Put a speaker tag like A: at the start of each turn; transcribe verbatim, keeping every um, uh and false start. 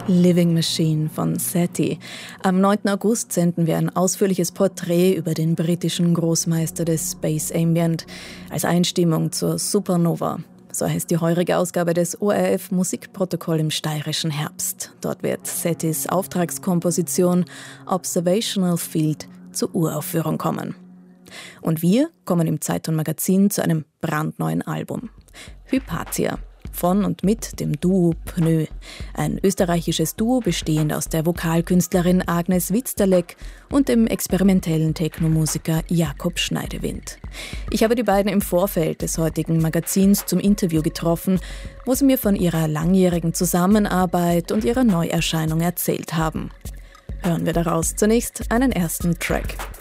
A: Living Machine von Satie. Am neunten August senden wir ein ausführliches Porträt über den britischen Großmeister des Space Ambient als Einstimmung zur Supernova. So heißt die heurige Ausgabe des O R F Musikprotokoll im steirischen Herbst. Dort wird Saties Auftragskomposition Observational Field zur Uraufführung kommen. Und wir kommen im Zeitung Magazin zu einem brandneuen Album. Hypatia. Von und mit dem Duo Pneu. Ein österreichisches Duo bestehend aus der Vokalkünstlerin Agnes Witzterleck und dem experimentellen Technomusiker Jakob Schneidewind. Ich habe die beiden im Vorfeld des heutigen Magazins zum Interview getroffen, wo sie mir von ihrer langjährigen Zusammenarbeit und ihrer Neuerscheinung erzählt haben. Hören wir daraus zunächst einen ersten Track.